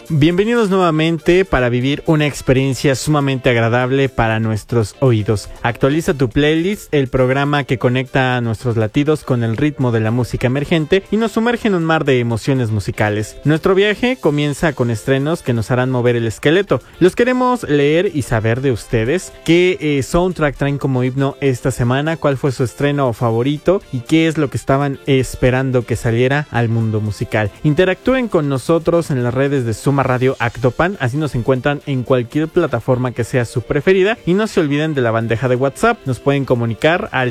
Bienvenidos nuevamente para vivir una experiencia sumamente agradable para nuestros oídos. Actualiza tu playlist, el programa que conecta a nuestros latidos con el ritmo de la música emergente y nos sumerge en un mar de emociones musicales. Nuestro viaje comienza con estrenos que nos harán mover el esqueleto. Los queremos leer y saber de ustedes qué soundtrack traen como himno esta semana, cuál fue su estreno favorito y qué es lo que estaban esperando que saliera al mundo musical. Interactúen con nosotros en las redes de Suma Radio Actopan, así nos encuentran en cualquier plataforma que sea su preferida, y no se olviden de la bandeja de WhatsApp. Nos pueden comunicar al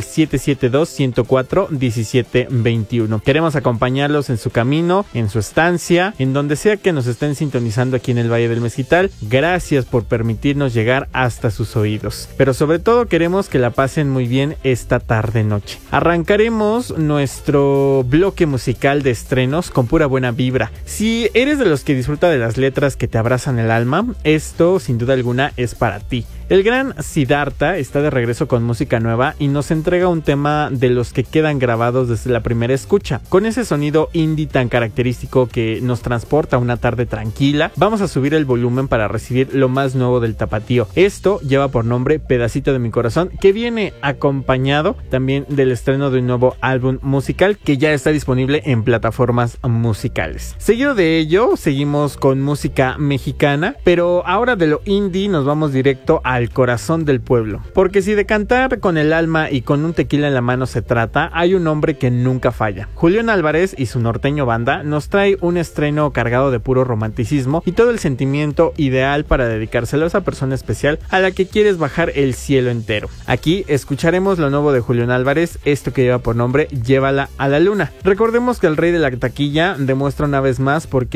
772-104-1721. Queremos acompañarlos en su camino, en su estancia, en donde sea que nos estén sintonizando aquí en el Valle del Mezquital. Gracias por permitirnos llegar hasta sus oídos, pero sobre todo queremos que la pasen muy bien esta tarde noche. Arrancaremos nuestro bloque musical de estrenos con pura buena vibra. Si eres de los que disfruta de las letras que te abrazan el alma, esto sin duda alguna es para ti. El gran Siddhartha está de regreso con música nueva y nos entrega un tema de los que quedan grabados desde la primera escucha. Con ese sonido indie tan característico que nos transporta a una tarde tranquila, vamos a subir el volumen para recibir lo más nuevo del tapatío. Esto lleva por nombre Pedacito de mi corazón, que viene acompañado también del estreno de un nuevo álbum musical que ya está disponible en plataformas musicales. Seguido de ello, seguimos con música mexicana, pero ahora de lo indie nos vamos directo al corazón del pueblo, porque si de cantar con el alma y con un tequila en la mano se trata, hay un hombre que nunca falla. Julián Álvarez y su norteño banda nos trae un estreno cargado de puro romanticismo y todo el sentimiento ideal para dedicárselo a esa persona especial a la que quieres bajar el cielo entero. Aquí escucharemos lo nuevo de Julián Álvarez, esto que lleva por nombre Llévala a la luna. Recordemos que el rey de la taquilla demuestra una vez más por qué